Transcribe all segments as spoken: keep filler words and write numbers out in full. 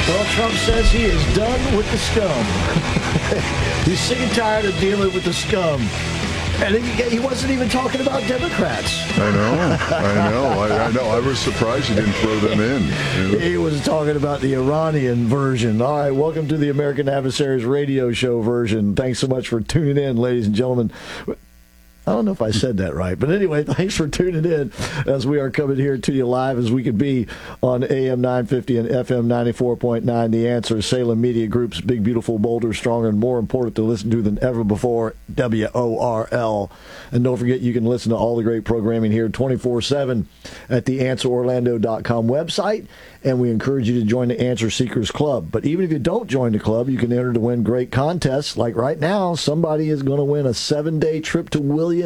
Well, Trump says he is done with the scum. He's sick and tired of dealing with the scum. And he, he wasn't even talking about Democrats. I know, I know, I, I know. I was surprised he didn't throw them in. You know? He was talking about the Iranian version. All right, welcome to the American Adversaries radio show version. Thanks so much for tuning in, ladies and gentlemen. I don't know if I said that right, but anyway, thanks for tuning in as we are coming here to you live as we could be on A M nine fifty and F M ninety-four point nine. The Answer, Salem Media Group's big, beautiful, bolder, stronger, and more important to listen to than ever before, W O R L. And don't forget, you can listen to all the great programming here twenty-four seven at the answer orlando dot com website, and we encourage you to join the Answer Seekers Club. But even if you don't join the club, you can enter to win great contests. Like right now, somebody is going to win a seven-day trip to Williamsburg.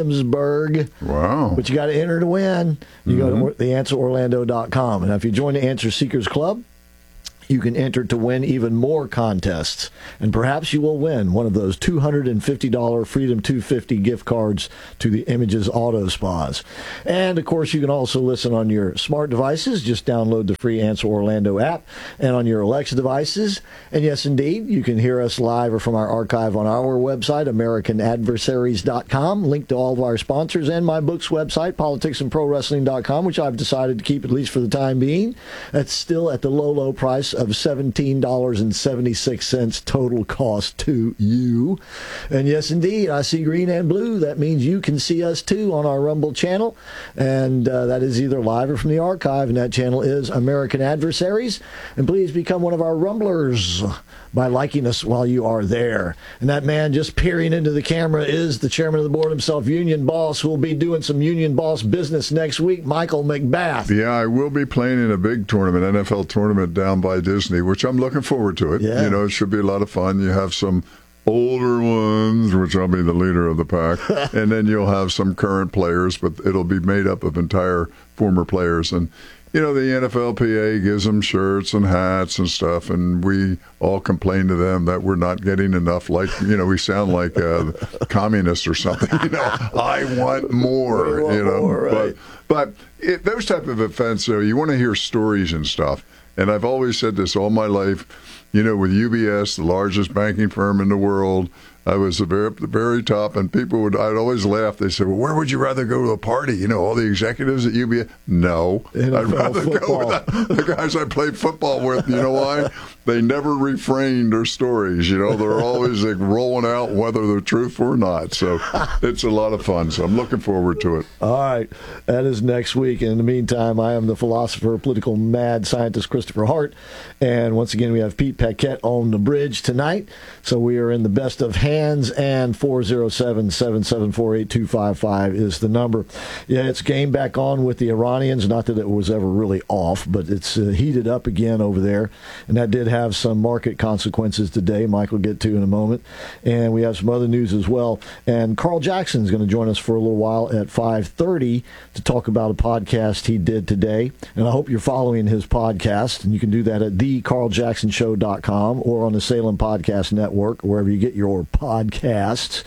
Wow. But you got to enter to win. You Mm-hmm. go to the answer orlando dot com. And if you join the Answer Seekers Club, you can enter to win even more contests. And perhaps you will win one of those two hundred fifty dollars Freedom two fifty gift cards to the Images Auto Spas. And, of course, you can also listen on your smart devices. Just download the free Answer Orlando app. And on your Alexa devices. And, yes, indeed, you can hear us live or from our archive on our website, american adversaries dot com. Link to all of our sponsors and my book's website, politics and pro wrestling dot com, which I've decided to keep at least for the time being. That's still at the low, low price of seventeen dollars and seventy-six cents total cost to you. And yes, indeed, I see green and blue. That means you can see us too on our Rumble channel. And uh, that is either live or from the archive. And that channel is American Adversaries. And please become one of our Rumblers by liking us while you are there. And that man just peering into the camera is the chairman of the board himself, Union Boss, who will be doing some Union Boss business next week, Michael McBath. Yeah, I will be playing in a big tournament, N F L tournament down by Disney, which I'm looking forward to it. Yeah. You know, it should be a lot of fun. You have some older ones, which I'll be the leader of the pack, and then you'll have some current players, but it'll be made up of entire former players. And you know, the N F L P A gives them shirts and hats and stuff, and we all complain to them that we're not getting enough. Like, you know, we sound like uh, communists or something. You know, I want more. We want you know, more, right. but but it, those type of events, though, you want to hear stories and stuff. And I've always said this all my life. You know, with U B S, the largest banking firm in the world, I was the very, the very top, and people would, I'd always laugh. They said, well, where would you rather go to a party? You know, all the executives at U B S? No. N F L I'd rather football. go with the, the guys I played football with. You know why? They never refrain their stories. You know, they're always like rolling out whether they're truthful or not. So it's a lot of fun. So I'm looking forward to it. All right. That is next week. In the meantime, I am the philosopher, political mad scientist Christopher Hart. And once again, we have Pete Paquette on the bridge tonight. So we are in the best of hands, and four oh seven, seven seven four, eight two five five is the number. Yeah, it's game back on with the Iranians. Not that it was ever really off, but it's uh, heated up again over there. And that did have some market consequences today, Mike will get to in a moment. And we have some other news as well. And Carl Jackson is going to join us for a little while at five thirty to talk about a podcast he did today. And I hope you're following his podcast. And you can do that at the carl jackson show dot com or on the Salem Podcast Network, wherever you get your podcasts.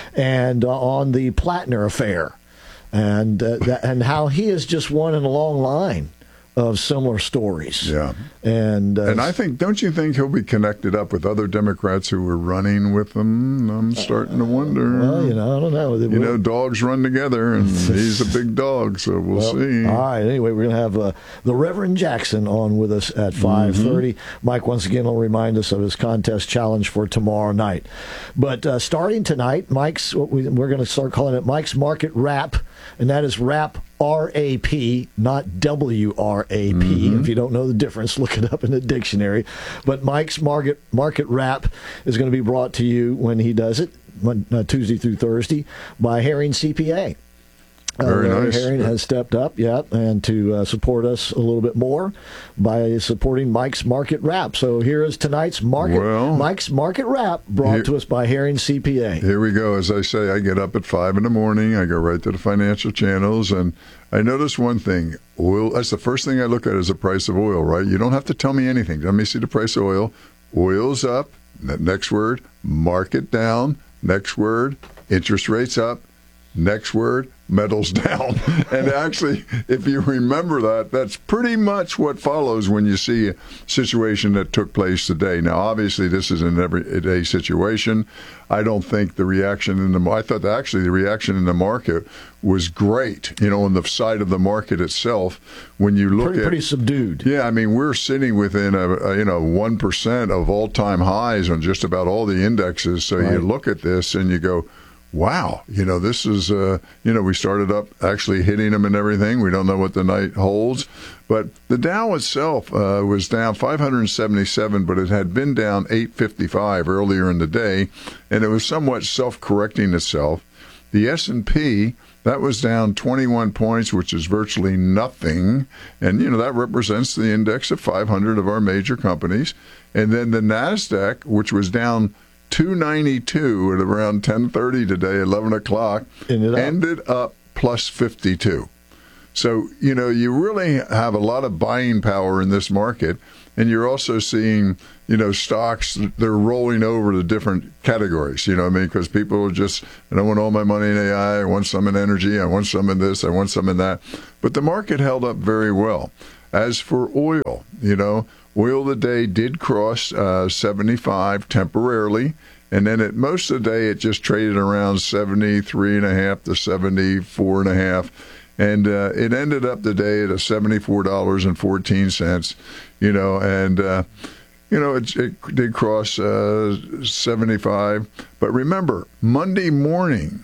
And uh, on the Plattner affair. And, uh, that, and how he is just one in a long line of similar stories. Yeah. And uh, And I think, don't you think he'll be connected up with other Democrats who were running with him? I'm starting to wonder. well, you know, I don't know. You know, dogs run together, and he's a big dog, so we'll, Well, see. All right. Anyway, we're going to have uh, the Reverend Jackson on with us at five thirty. Mm-hmm. Mike, once again, will remind us of his contest challenge for tomorrow night. But uh, starting tonight, Mike's, what we, we're going to start calling it Mike's Market Rap, and that is rap R A P, not W R A P. Mm-hmm. If you don't know the difference, look it up in the dictionary. But Mike's Market Market Rap is going to be brought to you when he does it, uh, Tuesday through Thursday, by Herring C P A. Very uh, nice. Herring has stepped up, yeah, and to uh, support us a little bit more by supporting Mike's Market Rap. So here is tonight's market, Well, Mike's Market Rap, brought here, to us by Herring C P A. Here we go. As I say, I get up at five in the morning. I go right to the financial channels, and I notice one thing. Oil. That's the first thing I look at is the price of oil, right? You don't have to tell me anything. Let me see the price of oil. Oil's up. Next word, market down. Next word, interest rates up. Next word, metals down. And actually, if you remember that, that's pretty much what follows when you see a situation that took place today. Now, obviously, this is an everyday situation. I don't think the reaction in the I thought that actually the reaction in the market was great, you know, on the side of the market itself. When you look pretty, at pretty subdued. Yeah, I mean, we're sitting within a, a you know one percent of all-time highs on just about all the indexes. So right. you look at this and you go, wow, you know, this is, uh, you know, we started up actually hitting them and everything. We don't know what the night holds. But the Dow itself uh, was down five hundred seventy-seven, but it had been down eight fifty-five earlier in the day, and it was somewhat self-correcting itself. The S and P, that was down twenty-one points, which is virtually nothing. And, you know, that represents the index of five hundred of our major companies. And then the NASDAQ, which was down two ninety-two at around ten thirty today, eleven o'clock, ended up. ended up plus fifty-two. So, you know, you really have a lot of buying power in this market, and you're also seeing, you know, stocks, they're rolling over to different categories, you know what I mean? Because people are just, I don't want all my money in A I, I want some in energy, I want some in this, I want some in that. But the market held up very well. As for oil, you know, oil today did cross uh, seventy-five temporarily, and then at most of the day it just traded around seventy-three and a half to seventy-four and a half, and uh, it ended up the day at a seventy-four dollars and fourteen cents, you know, and uh, you know it, it did cross uh, seventy-five. But remember, Monday morning,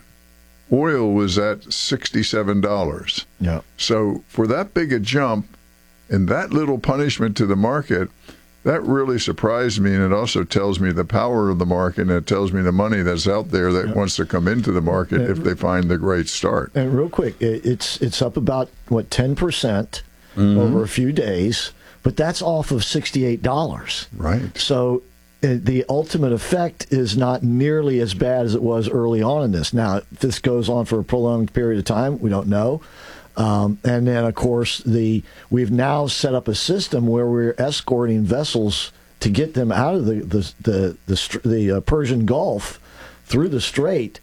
oil was at sixty-seven dollars. Yeah. So for that big a jump, and that little punishment to the market, that really surprised me, and it also tells me the power of the market, and it tells me the money that's out there that yep. wants to come into the market and, if they find the great start. And real quick, it's it's up about, what, ten percent mm-hmm. over a few days, but that's off of sixty-eight dollars. Right. So uh, the ultimate effect is not nearly as bad as it was early on in this. Now, if this goes on for a prolonged period of time, we don't know. Um, and then, of course, the we've now set up a system where we're escorting vessels to get them out of the the the the, the uh, Persian Gulf through the Strait.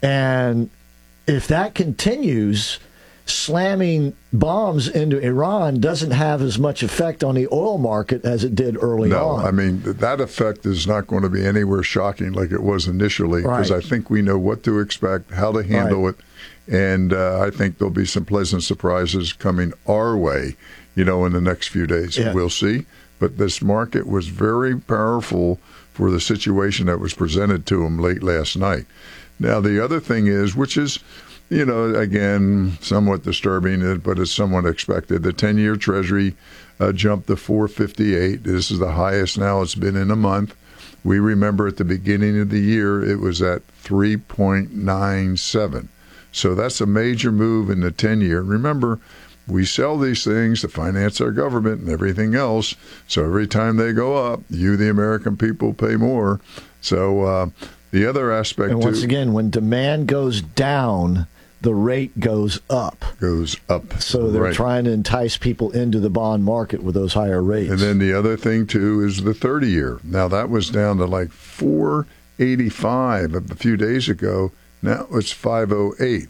And if that continues, slamming bombs into Iran doesn't have as much effect on the oil market as it did early no, on. No, I mean, that effect is not going to be anywhere shocking like it was initially, because right. I think we know what to expect, how to handle right. it. And uh, I think there'll be some pleasant surprises coming our way, you know, in the next few days. Yeah. We'll see. But this market was very powerful for the situation that was presented to them late last night. Now, the other thing is, which is, you know, again, somewhat disturbing, but it's somewhat expected. The ten-year Treasury uh, jumped to four fifty-eight. This is the highest now it's been in a month. We remember at the beginning of the year, it was at three point nine seven. So that's a major move in the ten-year. Remember, we sell these things to finance our government and everything else. So every time they go up, you, the American people, pay more. So uh, the other aspect, and once too, again, when demand goes down, the rate goes up. Goes up. So they're right. trying to entice people into the bond market with those higher rates. And then the other thing, too, is the thirty-year. Now, that was down to like four eighty-five a few days ago. Now it's five oh eight.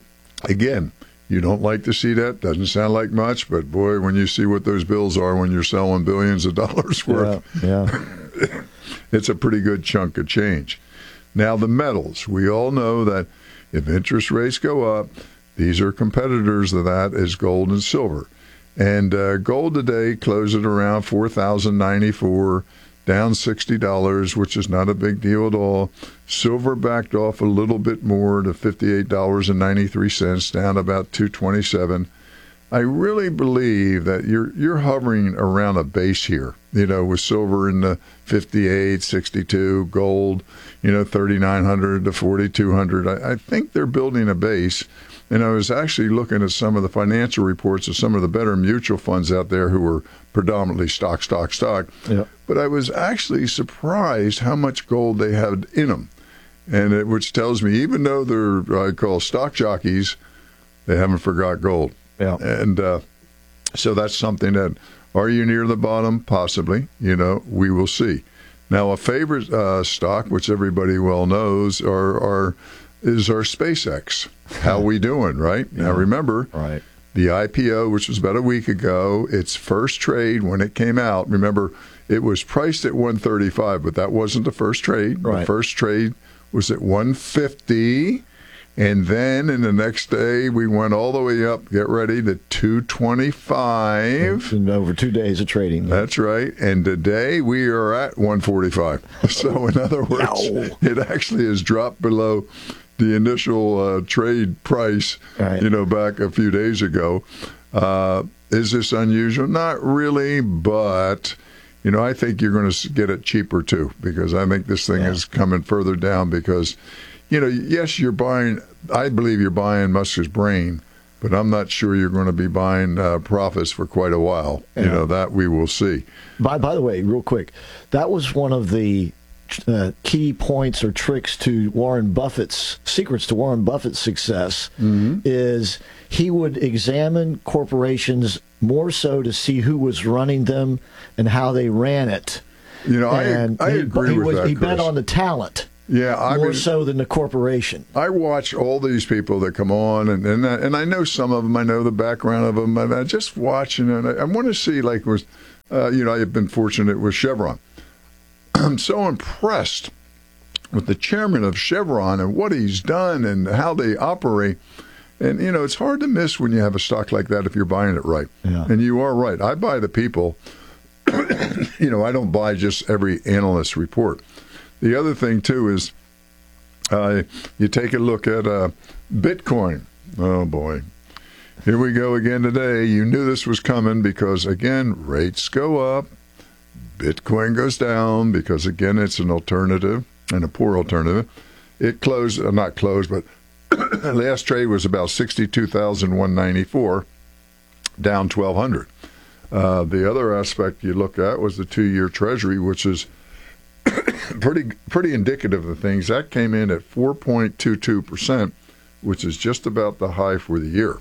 Again, you don't like to see that. Doesn't sound like much, but boy, when you see what those bills are when you're selling billions of dollars worth, yeah, yeah. it's a pretty good chunk of change. Now, the metals. We all know that if interest rates go up, these are competitors of that is gold and silver. And uh, gold today closed at around four thousand ninety-four, down sixty dollars, which is not a big deal at all. Silver backed off a little bit more to fifty-eight dollars and ninety-three cents, down about two twenty-seven. I really believe that you're you're hovering around a base here, you know, with silver in the fifty-eight, sixty-two, gold, you know, thirty-nine hundred to forty-two hundred. I, I think they're building a base. And I was actually looking at some of the financial reports of some of the better mutual funds out there who were predominantly stock, stock, stock. Yeah. But I was actually surprised how much gold they had in them. And it, which tells me, even though they're, I call stock jockeys, they haven't forgot gold. Yeah. And uh, so that's something that, are you near the bottom? Possibly. You know, we will see. Now, a favorite uh, stock, which everybody well knows, are, are is our SpaceX. How we doing, right? Yeah. Now, remember, right. the I P O, which was about a week ago, its first trade when it came out, remember, it was priced at one thirty-five, but that wasn't the first trade. Right. The first trade was at one fifty, and then in the next day, we went all the way up, get ready, to two twenty-five. In over two days of trading. That's right. And today, we are at one forty-five. So, in other words, No. it actually has dropped below the initial uh, trade price, right. you know, back a few days ago. Uh, is this unusual? Not really, but, you know, I think you're going to get it cheaper, too, because I think this thing yeah. is coming further down because, you know, yes, you're buying, I believe you're buying Musk's brain, but I'm not sure you're going to be buying uh, profits for quite a while. Yeah. You know, that we will see. By, by the way, real quick, that was one of the Uh, key points or tricks to Warren Buffett's secrets to Warren Buffett's success mm-hmm. is he would examine corporations more so to see who was running them and how they ran it. You know, and I, I he, agree he with was, that. He Chris. bet on the talent. Yeah, I more mean, so than the corporation. I watch all these people that come on, and and I, and I know some of them. I know the background of them. And I just watch, and I, I want to see, like, was, uh, you know, I've been fortunate with Chevron. I'm so impressed with the chairman of Chevron and what he's done and how they operate. And, you know, it's hard to miss when you have a stock like that if you're buying it right. Yeah. And you are right. I buy the people. You know, I don't buy just every analyst report. The other thing, too, is uh, you take a look at uh, Bitcoin. Oh, boy. Here we go again today. You knew this was coming because, again, rates go up. Bitcoin goes down because, again, it's an alternative and a poor alternative. It closed, uh, not closed, but last trade was about sixty-two thousand one hundred ninety-four, down twelve hundred. Uh, the other aspect you look at was the two-year Treasury, which is pretty pretty indicative of things. That came in at four point two two percent, which is just about the high for the year.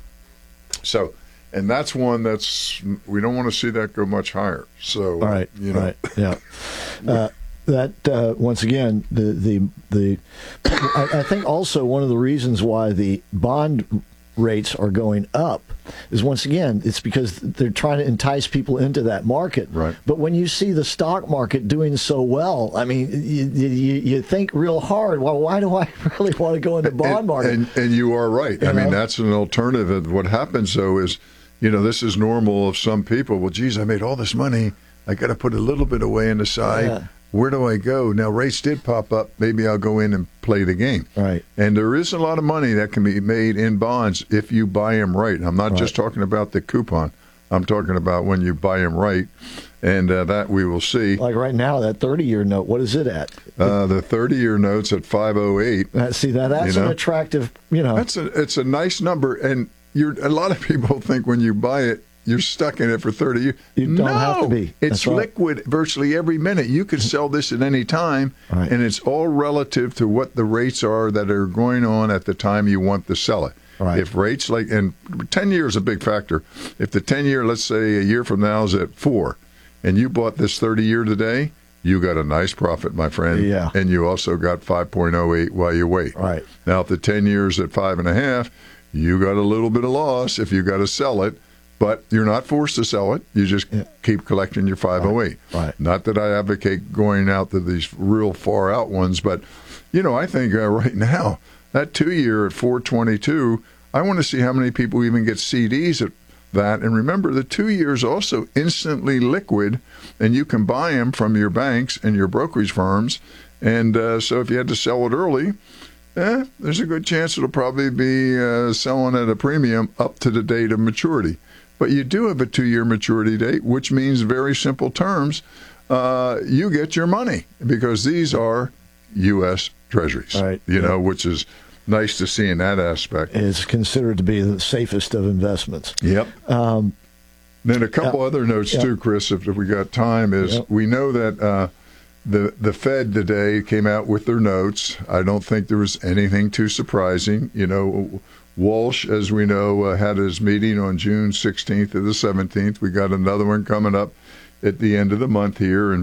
So, and that's one that's, we don't want to see that go much higher. So, right, you know. right, yeah. Uh, that uh, once again, the the the, I, I think also one of the reasons why the bond rates are going up is, once again, it's because they're trying to entice people into that market. Right. But when you see the stock market doing so well, I mean, you you, you think real hard. Well, why do I really want to go into the bond and, market? And, and you are right. You I know? mean, that's an alternative. What happens, though, is, you know, this is normal of some people. Well, geez, I made all this money. I got to put a little bit away on the side. Yeah. Where do I go? Now, rates did pop up. Maybe I'll go in and play the game. Right. And there is a lot of money that can be made in bonds if you buy them right. I'm not Right. just talking about the coupon. I'm talking about when you buy them right. And uh, that we will see. Like right now, that thirty-year note, what is it at? Uh, the thirty-year note's at five oh eight. Uh, see, that that's You know? an attractive, you know. That's a it's a nice number, and you're a lot of people think when you buy it, you're stuck in it for thirty years. You don't no, have to be. It's That's right. liquid virtually every minute. You could sell this at any time, Right. and it's all relative to what the rates are that are going on at the time you want to sell it. Right. If rates like, and ten years is a big factor. If the ten year, let's say a year from now, is at four, and you bought this thirty year today, you got a nice profit, my friend. Yeah. And you also got five point oh eight while you wait. Right. Now, if the ten years at five and a half, you got a little bit of loss if you got to sell it, but you're not forced to sell it. You just Yeah. keep collecting your five oh eight. Right. Right. Not that I advocate going out to these real far out ones, but, you know, I think uh, right now, that two year at four twenty-two, I want to see how many people even get C Ds at that. And remember, the two years also instantly liquid, and you can buy them from your banks and your brokerage firms. And uh, so if you had to sell it early, eh, there's a good chance it'll probably be uh, selling at a premium up to the date of maturity. But you do have a two-year maturity date, which means, very simple terms, uh, you get your money because these are U S Treasuries, Right. you Yeah. know, which is nice to see in that aspect. Is considered to be the safest of investments. Yep. Um, Then a couple yeah, other notes, yeah. too, Chris, if, if we got time, is Yep. we know that uh, the, the Fed today came out with their notes. I don't think there was anything too surprising. You know, Walsh, as we know, uh, had his meeting on June sixteenth to the seventeenth. We got another one coming up at the end of the month here. And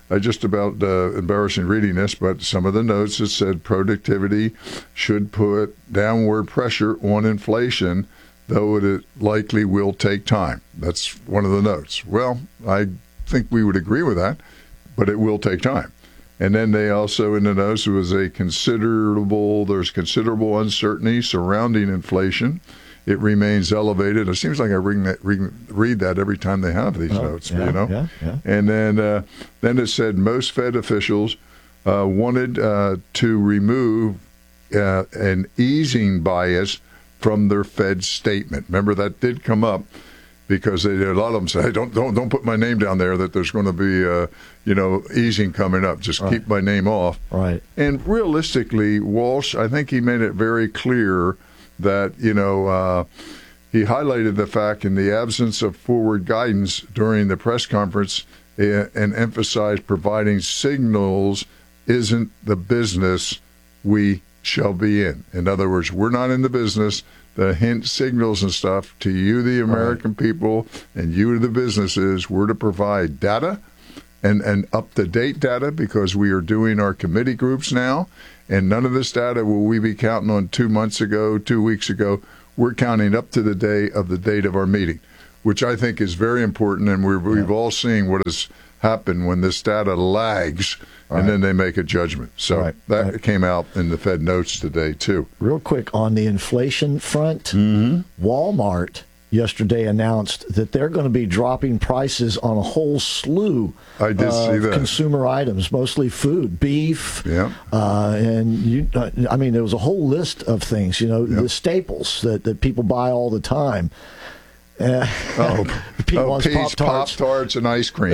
I just about uh, embarrassing reading this, but some of the notes that said productivity should put downward pressure on inflation, though it likely will take time. That's one of the notes. Well, I think we would agree with that, but it will take time. And then they also, in the notes, was a considerable, there's considerable uncertainty surrounding inflation. It remains elevated. It seems like I read that, read that every time they have these oh, notes, yeah, you know. Yeah, yeah. And then, uh, then it said most Fed officials uh, wanted uh, to remove uh, an easing bias from their Fed statement. Remember, that did come up because they, a lot of them say, "Hey, don't don't don't put my name down there. That there's going to be, uh, you know, easing coming up. Just right. keep my name off." Right. And realistically, Walsh, I think he made it very clear that, you know, uh, he highlighted the fact in the absence of forward guidance during the press conference uh, and emphasized providing signals isn't the business we shall be in. In other words, we're not in the business. The hint signals and stuff to you, the American right. people, and you, the businesses, we're to provide data and, and up-to-date data because we are doing our committee groups now. And none of this data will we be counting on two months ago, two weeks ago. We're counting up to the day of the date of our meeting, which I think is very important. And we're, we've all seen what has happened when this data lags, right. and then they make a judgment. So right. that right. came out in the Fed notes today, too. Real quick, on the inflation front, mm-hmm. Walmart yesterday announced that they're going to be dropping prices on a whole slew I did of see that. consumer items, mostly food, beef, yeah. uh, and you, uh, I mean, there was a whole list of things, you know, yep. the staples that, that people buy all the time. Uh, oh, oh peas, Pop-Tarts. Pop-Tarts, and ice cream.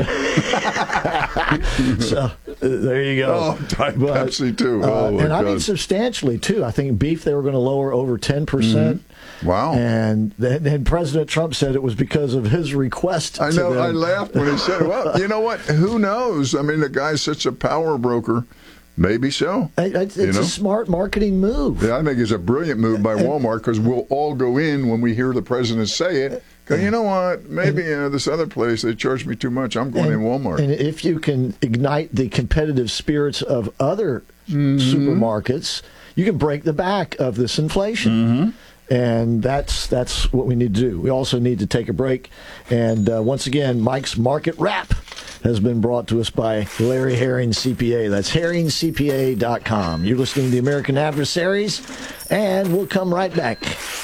So uh, there you go. Oh, Diet but, Pepsi, too. Oh, uh, my and God. I mean substantially, too. I think beef they were going to lower over ten percent. Mm-hmm. Wow. And then President Trump said it was because of his request I to know. them. I laughed when he said it. Well, you know what? Who knows? I mean, the guy's such a power broker. Maybe so. It's you know? a smart marketing move. Yeah, I think it's a brilliant move by Walmart because we'll all go in when we hear the president say it. Because you know what? Maybe and, uh, this other place, they charge me too much. I'm going and, in Walmart. And if you can ignite the competitive spirits of other mm-hmm. supermarkets, you can break the back of this inflation. Mm-hmm. And that's that's what we need to do. We also need to take a break. And uh, once again, Mike's Market Wrap has been brought to us by Larry Herring C P A. That's herring c p a dot com. You're listening to the American Adversaries, and we'll come right back.